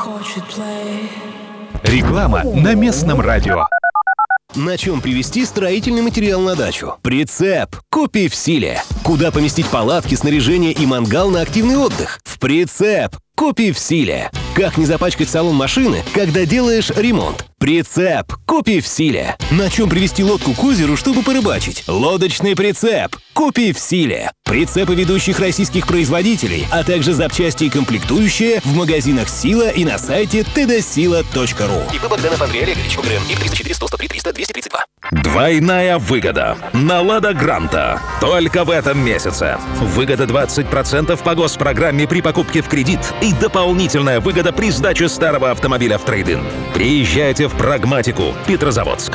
Реклама на местном радио. На чем привезти строительный материал на дачу? Прицеп. Купи в силе. Куда поместить палатки, снаряжение и мангал на активный отдых? В прицеп. Купи в силе. Как не запачкать салон машины, когда делаешь ремонт? Прицеп. Купи в силе. На чем привезти лодку к озеру, чтобы порыбачить? Лодочный прицеп. Купи в силе. Прицепы ведущих российских производителей, а также запчасти и комплектующие в магазинах «Сила» и на сайте tdasila.ru. ИП Богданов Андрей Олегович. ОГРН. ИП 304 100 103 300 232. Двойная выгода на «Лада Гранта» только в этом месяце. Выгода 20% по госпрограмме при покупке в кредит и дополнительная выгода при сдаче старого автомобиля в трейд-ин. Приезжайте в «Прагматику», Петрозаводск.